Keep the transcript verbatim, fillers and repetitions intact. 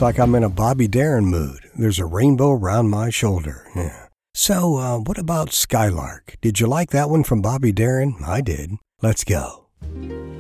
like I'm in a Bobby Darin mood. There's a rainbow around my shoulder. Yeah. So, uh, what about Skylark? Did you like that one from Bobby Darin? I did. Let's go.